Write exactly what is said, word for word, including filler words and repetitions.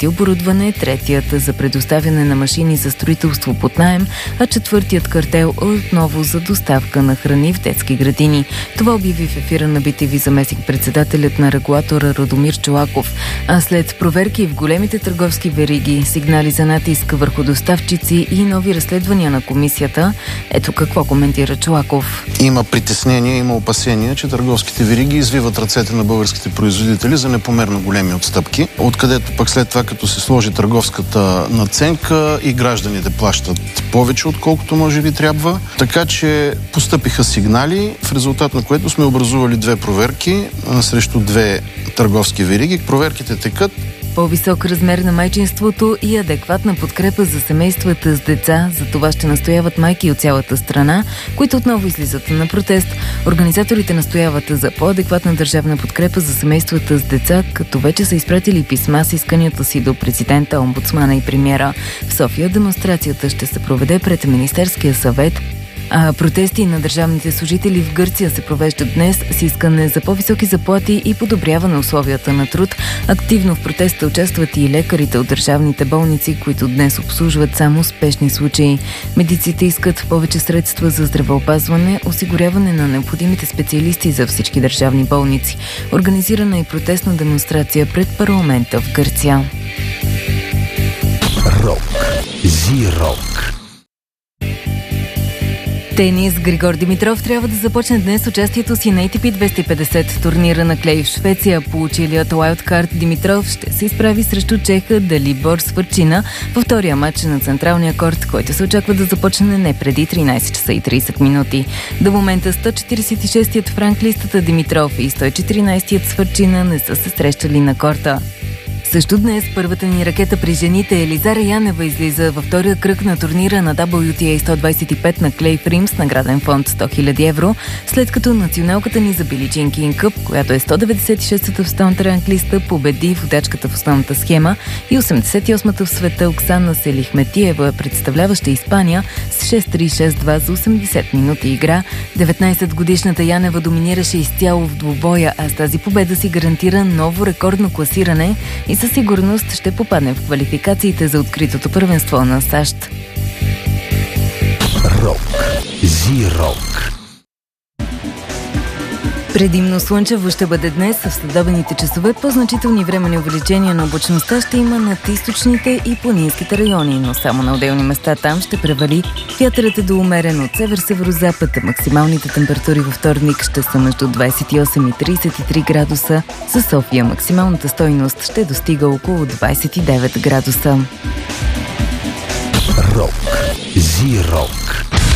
пети оборудване, третият за предоставяне на машини за строителство под наем, а четвъртият картел е отново за доставка на храни в детски градини. Това обяви в ефира на Би Ти Ви заместник-председателят на регулатора Радомир Чолаков. А след проверки в големите търговски вериги, сигнали за натиск върху доставчици и нови разследвания на комисията, ето какво коментира Чолаков. Има притеснения, има опасения, че търговските вериги извиват ръцете на българските производители за непомерно големи отстъпки, откъдето пък след това, като се сложи търговската надценка, и гражданите плащат повече, отколкото може би трябва. Така че постъпиха сигнали, в резултат на което сме образували две проверки а, срещу две търговски вериги. Проверките текат. По-висок размер на майчинството и адекватна подкрепа за семействата с деца. За това ще настояват майки от цялата страна, които отново излизат на протест. Организаторите настояват за по-адекватна държавна подкрепа за семействата с деца, като вече са изпратили писма с исканията си до президента, омбудсмана и премиера. В София демонстрацията ще се проведе пред Министерския съвет. А протести на държавните служители в Гърция се провеждат днес с искане за по-високи заплати и подобряване условията на труд. Активно в протеста участват и лекарите от държавните болници, които днес обслужват само спешни случаи. Медиците искат повече средства за здравеопазване, осигуряване на необходимите специалисти за всички държавни болници. Организирана е протестна демонстрация пред парламента в Гърция. Рок. Зи-рок. Тенис. Григор Димитров трябва да започне днес участието си на Ей Ти Пи двеста и петдесет, турнира на клей в Швеция. Получилият уайлдкарт Димитров ще се изправи срещу чеха Далибор Свърчина във втория матч на централния корт, който се очаква да започне не преди тринайсет часа и трийсет минути. До момента сто четирийсет и шестият в ранглистата Димитров и сто и четиринайсетият Свърчина не са се срещали на корта. Също днес първата ни ракета при жените Елизара Янева излиза във втория кръг на турнира на Дабъл Ю Ти Ей сто двайсет и пет на клей в Рим с награден фонд сто хиляди евро, след като националката ни за Били Джин Кинг Къп, която е сто деветдесет и шестата в столната ранглиста, победи водачката в основната схема и осемдесет и осмата в света Оксана Селихметиева, представляваща Испания, с шест три шест два за осемдесет минути игра. деветнайсетгодишната Янева доминираше изцяло в двубоя, а с тази победа си гарантира ново рекордно класиране и със сигурност ще попадне в квалификациите за откритото първенство на САЩ. Рок. Зи-рок. Предимно слънчево ще бъде днес, в следобедните часове по-значителни времени увеличения на облачността ще има над източните и планинските райони, но само на отделни места там ще превали. Вятърът е до умерен от север-северозапад, а максималните температури във вторник ще са между двайсет и осем и трийсет и три градуса. За София максималната стойност ще достига около двайсет и девет градуса. Рок. Зи-рок.